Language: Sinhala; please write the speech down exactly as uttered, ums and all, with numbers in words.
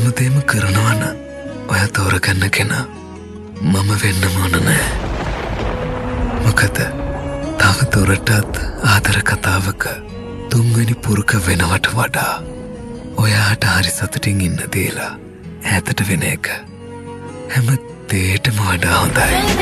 හැමදේම කරනවා නම් ඔය තෝරගන්න කෙනා මම වෙන්නම ඕන නෑ. මොකද තව දුරටත් ආදර කතාවක තුන්වෙනි පුරුක වෙනවට වඩා ඔයාට හරි සතුටින් ඉන්න දීලා ඈතට වෙන එක හැම දේටම වඩා හොඳයි.